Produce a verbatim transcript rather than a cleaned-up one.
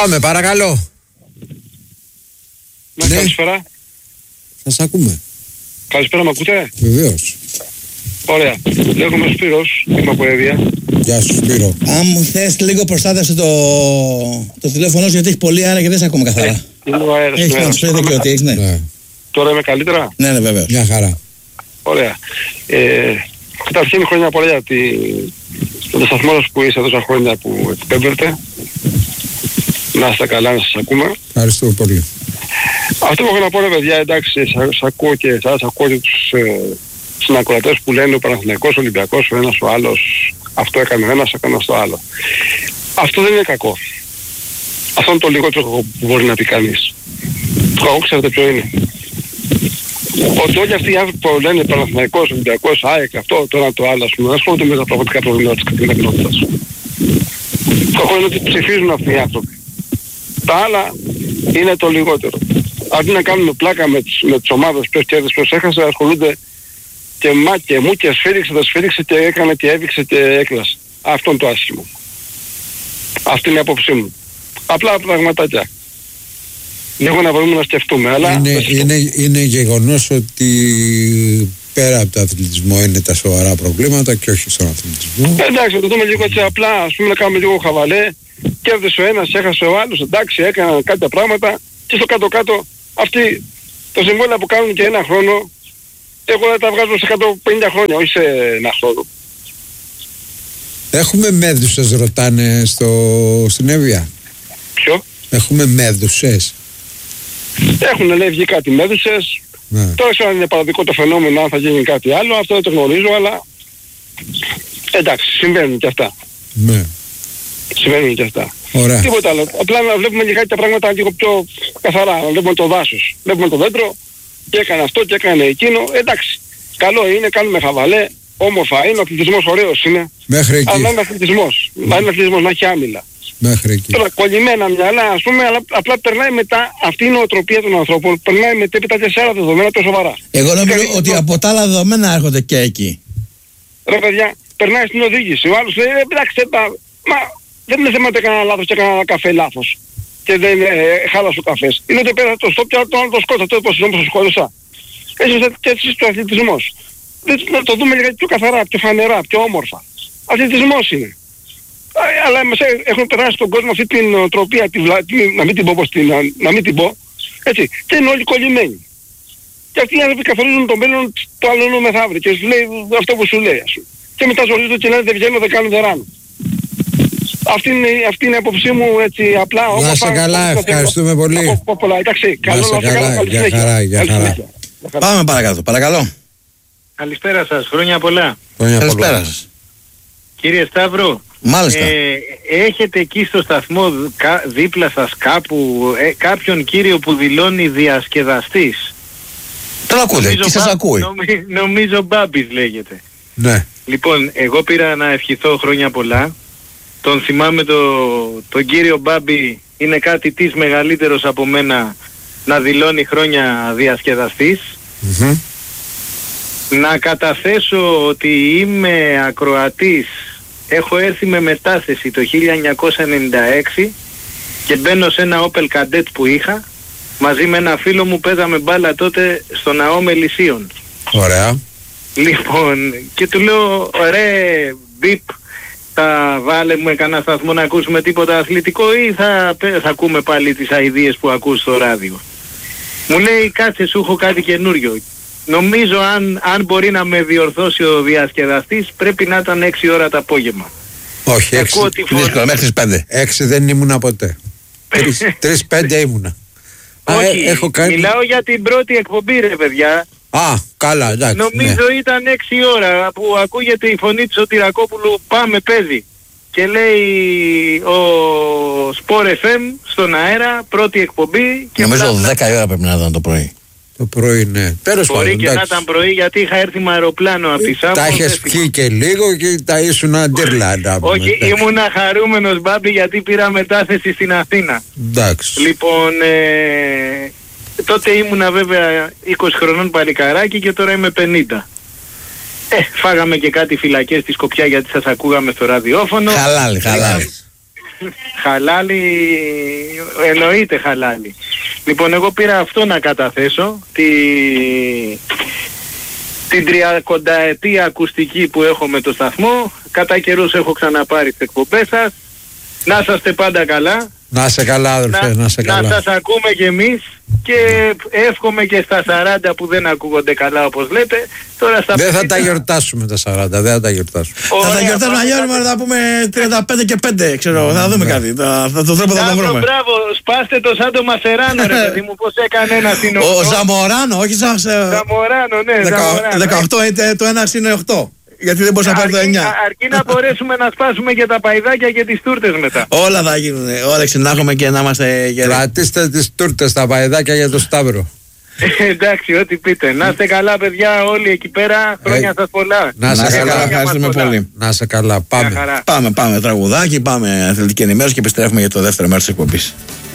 Πάμε, παρακαλώ. Ναι, ναι. Καλησπέρα. Σας ακούμε. Καλησπέρα, μ' ακούτε? Βεβαίως. Ωραία. Λέγομαι Σπύρος, είμαι από Εύβοια. Γεια σου, Σπύρο. Αν μου θες λίγο προστάτευσε το, το τηλέφωνο σου, γιατί έχει πολύ αέρα και δεν σε ακούμε καθαρά. Ε, είναι ο αέρας. Έχεις να σου δεν ξέρω τι έχεις, ναι. Ναι. Τώρα είμαι καλύτερα? Ναι, ναι, βέβαια. Μια χαρά. Ωραία. Ε, καταρχήν χρόνια πολλά για τη, το σταθμό σας που είσαι τόσα χρόνια που εκπέμπετε. Να είστε καλά, να σας ακούμε. Ευχαριστώ πολύ. Αυτό που έχω να πω, ρε παιδιά, εντάξει, σας ακούω και εσάς, ακούω και τους ε, συνακροατές που λένε ο Παναθηναϊκός, ο Ολυμπιακός, ο ένας ο άλλος, αυτό έκανε ο ένας, έκανε το άλλο. Αυτό δεν είναι κακό. Αυτό είναι το λιγότερο κακό που μπορεί να πει κανείς. Το κακό ξέρετε ποιο είναι? Ότι όλοι αυτοί οι άνθρωποι που λένε Παναθηναϊκός, Ολυμπιακός, ΑΕΚ, αυτό, το ένα το άλλο, ας πούμε, ασχολούνται με τα πραγματικά προβλήματα της καθημερινότητας. Το κακό είναι ότι ψηφίζουν αυτοί οι άνθρωποι. Τα άλλα είναι το λιγότερο. Αντί να κάνουμε πλάκα με τις, με τις ομάδες ποιος κέρδισε, ποιος έχασε, ασχολούνται και μα και μου και σφύριξε, τα σφύριξε και έκανε και έδειξε και έκλασε. Αυτό είναι το άσχημο. Αυτή είναι η απόψη μου. Απλά πραγματάκια. Λίγο να μπορούμε να σκεφτούμε. Αλλά είναι, είναι, είναι γεγονός ότι πέρα από το αθλητισμό είναι τα σοβαρά προβλήματα και όχι στον αθλητισμό. Ε, εντάξει, να το δούμε λίγο έτσι απλά, ας πούμε να κάνουμε λίγο χαβαλέ. Κέρδισε ο ένας, έχασε ο άλλος, εντάξει, έκαναν κάποια πράγματα και στο κάτω-κάτω αυτοί τα συμβόλαια που κάνουν και ένα χρόνο, εγώ θα τα βγάζω σε εκατόν πενήντα χρόνια, όχι σε ένα χρόνο. Έχουμε μέδουσες, ρωτάνε στο, στην Εύβοια. Ποιο? Έχουμε μέδουσες. Έχουν, λέει, βγει κάτι μέδουσες. Ναι. Τώρα ξέρω αν είναι παραδικό το φαινόμενο, αν θα γίνει κάτι άλλο, αυτό δεν το γνωρίζω, αλλά εντάξει, συμβαίνουν και αυτά. Ναι. Συμβαίνουν και αυτά. Ωραία. Τίποτα άλλο. Απλά να βλέπουμε λιγάκι τα πράγματα λίγο πιο καθαρά. Να βλέπουμε το δάσος. Βλέπουμε το δέντρο και έκανε αυτό και έκανε εκείνο. Εντάξει. Καλό είναι, κάνουμε χαβαλέ. Όμορφα είναι, ο αθλητισμός ωραίος είναι. Μέχρι εκεί. Αλλά είναι αθλητισμός. Mm. Να είναι αθλητισμός, να έχει άμυλα. Μέχρι εκεί. Τώρα κολλημένα μυαλά, ας πούμε, αλλά απλά περνάει μετά αυτή η νοοτροπία των ανθρώπων. Περνάει μετέπειτα και σε άλλα δεδομένα πιο σοβαρά. Εγώ νομίζω ότι το... από τα άλλα δεδομένα έρχονται και εκεί. Ρε παιδιά, περνάει στην οδήγηση. Ο άλλος λέει, εντάξει, μα δεν είναι θέμα ότι έκανα λάθος και έκανα ένα καφέ λάθος. Και δεν ε, χάλασε ο καφές. Είναι ότι πέρα το στόπ και το άλλο το σκότω. Το πώς όμως σχόλωσα. Έτσι και έτσι στο αθλητισμός. Να το δούμε λίγα πιο καθαρά, πιο φανερά, πιο όμορφα. Αθλητισμός είναι. Αλλά μας έχουν περάσει στον κόσμο αυτή την νοοτροπία, τη βλα... να μην την πω πως την, να μην την πω. Έτσι. Και είναι όλοι κολλημένοι. Και αυτοί οι άνθρωποι καθορίζουν το μέλλον του άλλου μεθαύριο. Και σου λέει αυτό που σου λέει, ας πούμε. Και μετά ζορίζονται και λένε δεν βγαίνω, δεν κάνω, δεν ράνω. Αυτή είναι, αυτή είναι η απόψη μου, έτσι απλά. Να σε καλά, ευχαριστούμε πολύ. Από, από πολλά, εντάξει. Να σε καλά, για χαρά, για χαρά. Πάμε παρακάτω, παρακαλώ. Καλησπέρα σας, χρόνια πολλά. Χρόνια Καλησπέρα πολλά. σας. Κύριε Σταύρο, μάλιστα. Ε, έχετε εκεί στο σταθμό κα, δίπλα σας κάπου ε, κάποιον κύριο που δηλώνει διασκεδαστής? Τον ακούτε, τι σας ακούει? Νομι, νομίζω Μπάμπης λέγεται. Ναι. Λοιπόν, εγώ πήρα να ευχηθώ χρόνια πολλά. Τον θυμάμαι το, τον κύριο Μπάμπη, είναι κάτι της μεγαλύτερος από μένα να δηλώνει χρόνια διασκεδαστής. Mm-hmm. Να καταθέσω ότι είμαι ακροατής, έχω έρθει με μετάθεση το χίλια εννιακόσια ενενήντα έξι και μπαίνω σε ένα Opel Kadett που είχα, μαζί με ένα φίλο μου παίζαμε μπάλα τότε στο Ναό Μελισσίων. Ωραία. Λοιπόν, και του λέω, ρε μπιπ, θα βάλουμε κανένα σταθμό να ακούσουμε τίποτα αθλητικό ή θα, θα ακούμε πάλι τις αηδίες που ακούς στο ράδιο? Μου λέει, κάτσε, σου έχω κάτι καινούριο. Νομίζω αν, αν μπορεί να με διορθώσει ο διασκεδαστής πρέπει να ήταν έξι ώρα το απόγευμα. Όχι, έξι, δύσκολα, μέχρι τις πέντε. έξι δεν ήμουνα ποτέ. Τρεις πέντε ήμουνα. Όχι, Α, έχω κάνει... μιλάω για την πρώτη εκπομπή ρε παιδιά. Α, καλά, εντάξει. Νομίζω ναι. ήταν έξι ώρα που ακούγεται η φωνή του Σωτηρακόπουλου, πάμε παιδί. Και λέει ο Sport εφ εμ στον αέρα, πρώτη εκπομπή. Και νομίζω πλάνα... δέκα η ώρα πρέπει να ήταν το πρωί. Το πρωί, ναι. Τέλος μπορεί πάντων, και εντάξει. να ήταν πρωί γιατί είχα έρθει με αεροπλάνο από τη Σάμβο. Τα είχες πιει και λίγο και τα ήσουν αντίρλαντα. Όχι, ήμουνα χαρούμενος Μπάμπη γιατί πήρα μετάθεση στην Αθήνα. Εντάξει. Λοιπόν, ε, τότε ήμουνα βέβαια είκοσι χρονών παλικαράκι και τώρα είμαι πενήντα. Ε, φάγαμε και κάτι φυλακές στη Σκοπιά γιατί σας ακούγαμε στο ραδιόφωνο. Χαλάλι, χαλάλι. Χαλάλι, εννοείται χαλάλι. Λοιπόν, εγώ πήρα αυτό να καταθέσω, τη... την τριακονταετία ακουστική που έχω με το σταθμό. Κατά καιρούς έχω ξαναπάρει τις εκπομπές σας. Να είσαστε πάντα καλά. Να σε καλά, αδελφέ, να, να σε καλά. Να σας ακούμε κι εμείς και εύχομαι και στα σαράντα που δεν ακούγονται καλά όπως λέτε. Τώρα στα δεν πενήντα... θα τα γιορτάσουμε τα σαράντα, δεν θα τα γιορτάσουμε. Ωραία, θα τα γιορτάσουμε αλλιώς, θα πούμε τριάντα πέντε και πέντε, ξέρω, θα δούμε κάτι. Θα, θα το τρόπο θα το βρούμε. Μπράβο, σπάστε το σαν το Μασεράνο, ρε παιδί μου, πώς έκανε ένας είναι οκτώ. Ο Ζαμοράνο, όχι σαν... Ζαμοράνο, ναι, Ζαμοράνο. δεκαοκτώ είναι το ένα είναι οκτώ. Γιατί δεν μπορείς να πάρει το εννιά. Αρκεί να μπορέσουμε να σπάσουμε και τα παϊδάκια και τις τούρτες μετά. Όλα θα γίνουν. Όρεξη να έχουμε και να είμαστε γεροί. Κρατήστε τις τούρτες, τα παϊδάκια για το Σταύρο. Εντάξει, ό,τι πείτε. Να είστε καλά, παιδιά, όλοι εκεί πέρα. Χρόνια σας πολλά. Να είστε καλά, ευχαριστούμε πολύ. Να είστε καλά, πάμε. Πάμε, πάμε τραγουδάκι, πάμε αθλητική ενημέρωση και επιστρέφουμε για το δεύτερο μέρος της εκπομπής.